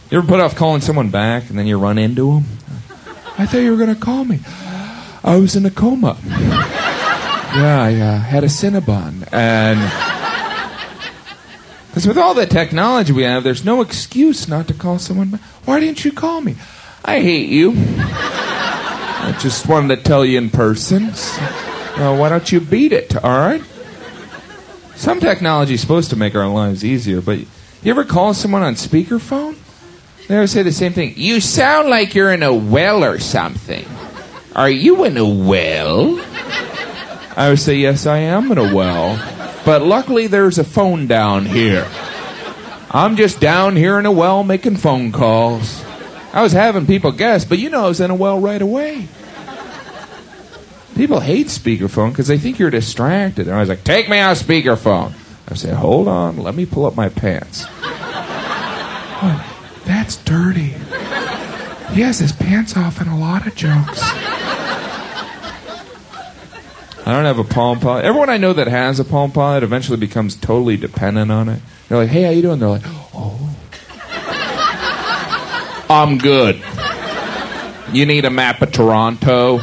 You ever put off calling someone back and then you run into them? I thought you were going to call me. I was in a coma. Yeah, I had a Cinnabon. And because with all the technology we have, there's no excuse not to call someone back. Why didn't you call me? I hate you. I just wanted to tell you in person. So, why don't you beat it, all right? Some technology is supposed to make our lives easier, but you ever call someone on speakerphone? They always say the same thing. You sound like you're in a well or something. Are you in a well? I always say, yes, I am in a well. But luckily there's a phone down here. I'm just down here in a well making phone calls. I was having people guess, but I was in a well right away. People hate speakerphone because they think you're distracted. They're always like, take me off speakerphone. I say, hold on, let me pull up my pants. Oh, that's dirty. He has his pants off in a lot of jokes. I don't have a Palm Pilot. Everyone I know that has a Palm Pilot eventually becomes totally dependent on it. They're like, hey, how you doing? They're like, oh. I'm good. You need a map of Toronto?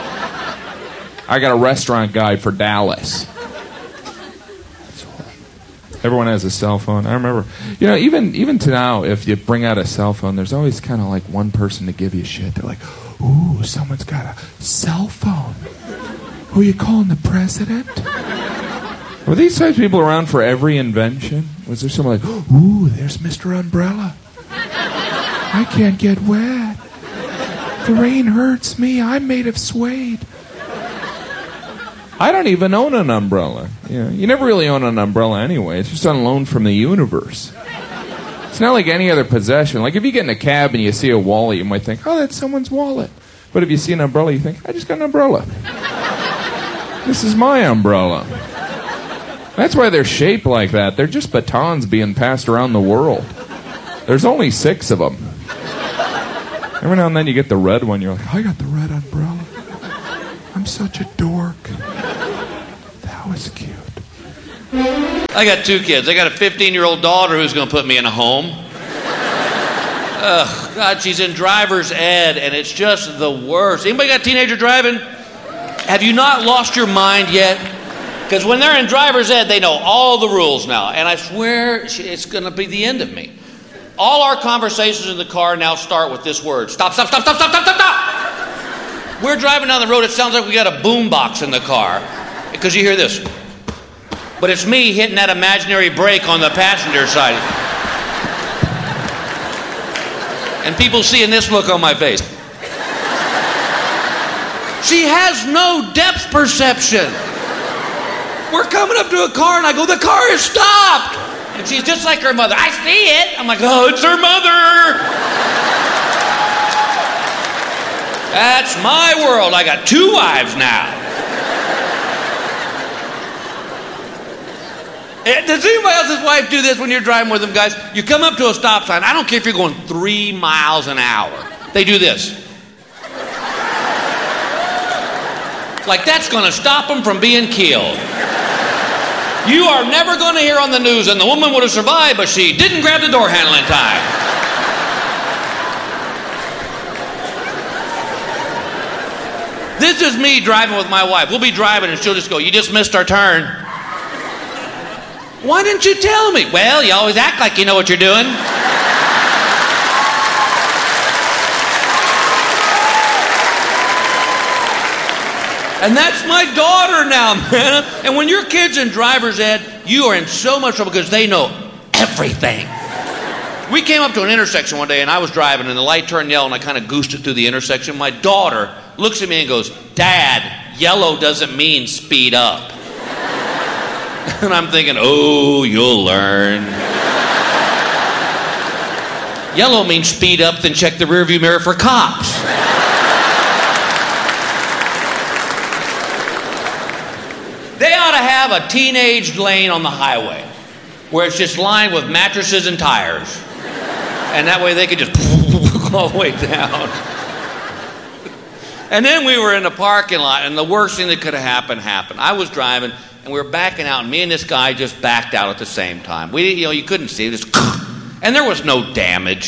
I got a restaurant guide for Dallas. Everyone has a cell phone. I remember, even to now, if you bring out a cell phone, there's always kind of like one person to give you shit. They're like, ooh, someone's got a cell phone. Who are you calling, the president? Were these types of people around for every invention? Was there someone like, ooh, there's Mr. Umbrella. I can't get wet. The rain hurts me. I'm made of suede. I don't even own an umbrella. You never really own an umbrella anyway. It's just on loan from the universe. It's not like any other possession. Like if you get in a cab and you see a wallet, you might think, oh, that's someone's wallet. But if you see an umbrella, you think, I just got an umbrella. This is my umbrella. That's why they're shaped like that. They're just batons being passed around the world. There's only 6 of them. Every now and then you get the red one. You're like, I got the red umbrella. I'm such a dork. That was cute. I got 2 kids. I got a 15-year-old daughter who's going to put me in a home. Ugh, God, she's in driver's ed, and it's just the worst. Anybody got a teenager driving? Have you not lost your mind yet? Because when they're in driver's ed, they know all the rules now. And I swear it's going to be the end of me. All our conversations in the car now start with this word. Stop, stop, stop, stop, stop, stop, stop, stop. We're driving down the road. It sounds like we got a boom box in the car. Because you hear this. But it's me hitting that imaginary brake on the passenger side. And people seeing this look on my face. She has no depth perception. We're coming up to a car and I go, the car is stopped. And she's just like her mother. I see it. I'm like, oh, it's her mother. That's my world. I got 2 wives now. Does anybody else's wife do this when you're driving with them, guys? You come up to a stop sign. I don't care if you're going 3 miles an hour. They do this. Like that's going to stop them from being killed. You are never going to hear on the news, and the woman would have survived, but she didn't grab the door handle in time. This is me driving with my wife. We'll be driving, and she'll just go, you just missed our turn. Why didn't you tell me? Well, you always act like you know what you're doing. And that's my daughter now, man. And when your kid's in driver's ed, you are in so much trouble because they know everything. We came up to an intersection one day, and I was driving, and the light turned yellow, and I kind of goosed it through the intersection. My daughter looks at me and goes, Dad, yellow doesn't mean speed up. And I'm thinking, oh, you'll learn. Yellow means speed up, then check the rearview mirror for cops. They ought to have a teenage lane on the highway where it's just lined with mattresses and tires. And that way they could just all the way down. And then we were in the parking lot, and the worst thing that could have happened. I was driving, and we were backing out, and me and this guy just backed out at the same time. You couldn't see it. And there was no damage.